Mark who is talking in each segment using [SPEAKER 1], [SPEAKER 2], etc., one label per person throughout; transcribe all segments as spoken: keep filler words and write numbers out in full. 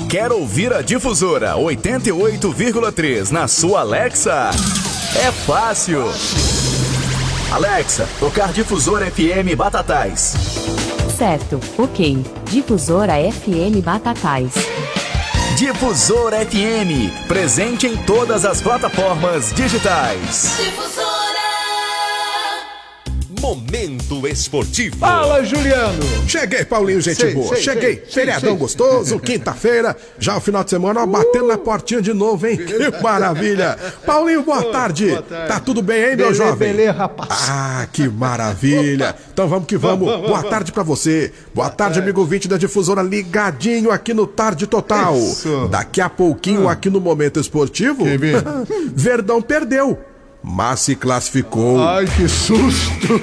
[SPEAKER 1] Quer ouvir a Difusora oitenta e oito vírgula três na sua Alexa? É fácil. Alexa, tocar Difusora F M Batatais.
[SPEAKER 2] Certo, ok. Difusora F M Batatais.
[SPEAKER 1] Difusora F M, presente em todas as plataformas digitais.
[SPEAKER 3] Difusora. Momento esportivo.
[SPEAKER 4] Fala, Juliano.
[SPEAKER 5] Cheguei, Paulinho, gente
[SPEAKER 4] sei,
[SPEAKER 5] boa.
[SPEAKER 4] sei,
[SPEAKER 5] Cheguei.
[SPEAKER 4] sei,
[SPEAKER 5] Feriadão
[SPEAKER 4] sei.
[SPEAKER 5] gostoso, quinta-feira. Já o final de semana, ó, batendo na portinha de novo, hein? Que maravilha. Paulinho, boa tarde.
[SPEAKER 4] boa tarde.
[SPEAKER 5] Tá tudo bem, hein, meu
[SPEAKER 4] Belê,
[SPEAKER 5] jovem?
[SPEAKER 4] belê, rapaz.
[SPEAKER 5] Ah, que maravilha. Então vamos que vamos.
[SPEAKER 4] Vamos, vamos,
[SPEAKER 5] Boa
[SPEAKER 4] vamos.
[SPEAKER 5] tarde pra você. Boa tarde, amigo ouvinte da Difusora, ligadinho aqui no Tarde Total.
[SPEAKER 4] Isso.
[SPEAKER 5] Daqui a pouquinho,
[SPEAKER 4] Ah.
[SPEAKER 5] aqui no Momento Esportivo,
[SPEAKER 4] Que vem?
[SPEAKER 5] Verdão perdeu, mas se classificou.
[SPEAKER 4] Ai, que susto.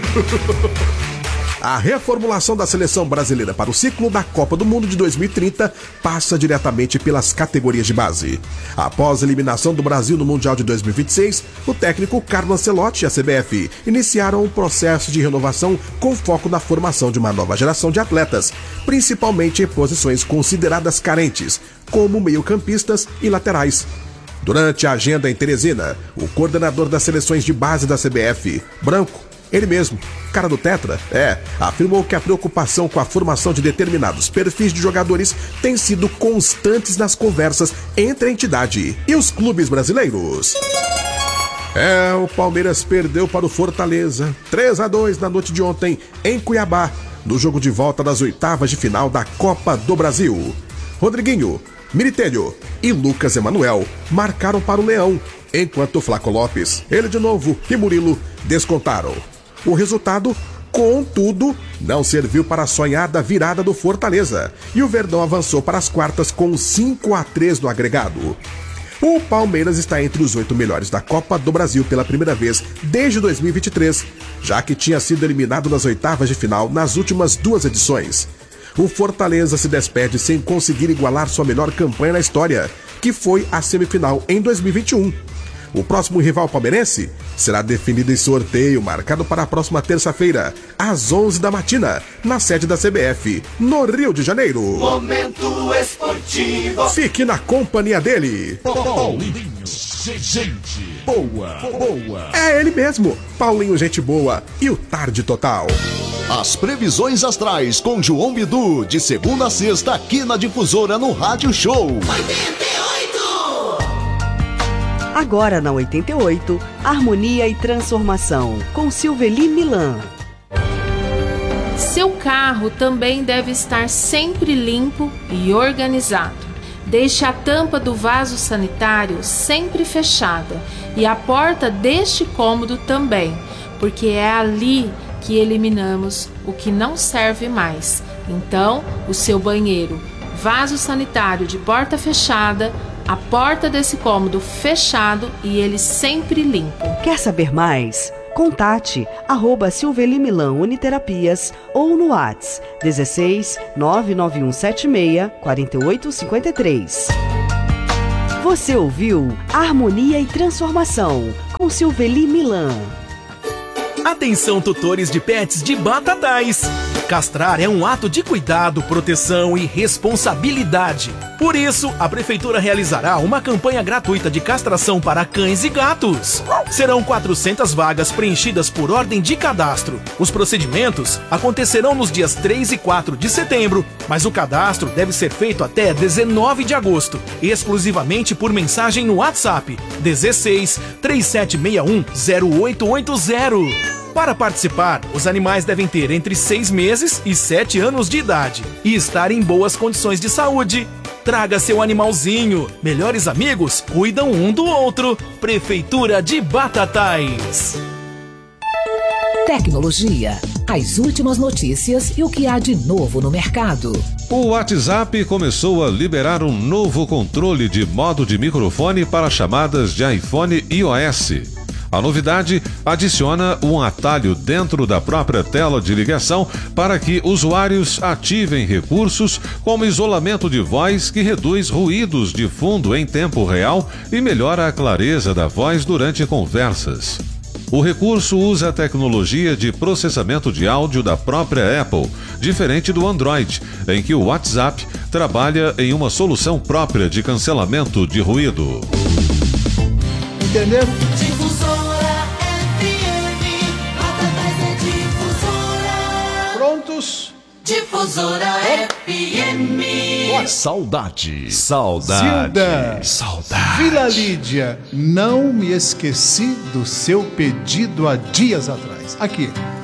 [SPEAKER 5] A reformulação da seleção brasileira para o ciclo da Copa do Mundo de dois mil e trinta passa diretamente pelas categorias de base. Após a eliminação do Brasil no Mundial de dois mil e vinte e seis, o técnico Carlo Ancelotti e a C B F iniciaram um processo de renovação com foco na formação de uma nova geração de atletas, principalmente em posições consideradas carentes, como meio-campistas e laterais. Durante a agenda em Teresina, o coordenador das seleções de base da C B F, Branco, ele mesmo, cara do Tetra, é, afirmou que a preocupação com a formação de determinados perfis de jogadores tem sido constantes nas conversas entre a entidade e os clubes brasileiros. É, o Palmeiras perdeu para o Fortaleza, três a dois na noite de ontem, em Cuiabá, no jogo de volta das oitavas de final da Copa do Brasil. Rodriguinho, Militelho e Lucas Emanuel marcaram para o Leão, enquanto Flaco Lopes, ele de novo e Murilo descontaram. O resultado, contudo, não serviu para a sonhada virada do Fortaleza e o Verdão avançou para as quartas com cinco a três no agregado. O Palmeiras está entre os oito melhores da Copa do Brasil pela primeira vez desde dois mil e vinte e três, já que tinha sido eliminado nas oitavas de final nas últimas duas edições. O Fortaleza se despede sem conseguir igualar sua melhor campanha na história, que foi a semifinal em dois mil e vinte e um. O próximo rival palmeirense será definido em sorteio marcado para a próxima terça-feira, às onze da matina, na sede da C B F, no Rio de Janeiro.
[SPEAKER 3] Momento esportivo.
[SPEAKER 5] Fique na companhia dele.
[SPEAKER 3] Paulinho, gente boa, boa.
[SPEAKER 5] É ele mesmo, Paulinho Gente Boa e o Tarde Total.
[SPEAKER 3] As previsões astrais com João Bidu, de segunda a sexta, aqui na Difusora, no Rádio Show. oitenta e oito!
[SPEAKER 6] Agora na oitenta e oito, Harmonia e Transformação, com Silveli Milan.
[SPEAKER 7] Seu carro também deve estar sempre limpo e organizado. Deixe a tampa do vaso sanitário sempre fechada e a porta deste cômodo também, porque é ali que eliminamos o que não serve mais. Então, o seu banheiro, vaso sanitário de porta fechada, a porta desse cômodo fechado e ele sempre limpo.
[SPEAKER 6] Quer saber mais? Contate arroba Silveli Milan Uniterapias ou no WhatsApp dezesseis nove nove um sete seis quatro oito cinco três. Você ouviu Harmonia e Transformação com Silveli Milan.
[SPEAKER 8] Atenção, tutores de pets de Batatais! Castrar é um ato de cuidado, proteção e responsabilidade. Por isso, a Prefeitura realizará uma campanha gratuita de castração para cães e gatos. Serão quatrocentas vagas preenchidas por ordem de cadastro. Os procedimentos acontecerão nos dias três e quatro de setembro, mas o cadastro deve ser feito até dezenove de agosto, exclusivamente por mensagem no WhatsApp dezesseis, três sete seis um, zero oito oito zero. Para participar, os animais devem ter entre seis meses e sete anos de idade e estar em boas condições de saúde. Traga seu animalzinho. Melhores amigos cuidam um do outro. Prefeitura de Batatais.
[SPEAKER 9] Tecnologia. As últimas notícias e o que há de novo no mercado.
[SPEAKER 10] O WhatsApp começou a liberar um novo controle de modo de microfone para chamadas de iPhone e iOS. A novidade adiciona um atalho dentro da própria tela de ligação para que usuários ativem recursos como isolamento de voz, que reduz ruídos de fundo em tempo real e melhora a clareza da voz durante conversas. O recurso usa a tecnologia de processamento de áudio da própria Apple, diferente do Android, em que o WhatsApp trabalha em uma solução própria de cancelamento de ruído.
[SPEAKER 4] Entendeu?
[SPEAKER 11] Difusora F M, Batatais é Difusora.
[SPEAKER 4] Prontos?
[SPEAKER 11] Difusora F M.
[SPEAKER 3] Saudade.
[SPEAKER 1] Saudade.
[SPEAKER 4] Zilda.
[SPEAKER 1] Saudade.
[SPEAKER 4] Vila Lídia, não me esqueci do seu pedido há dias atrás. Aqui.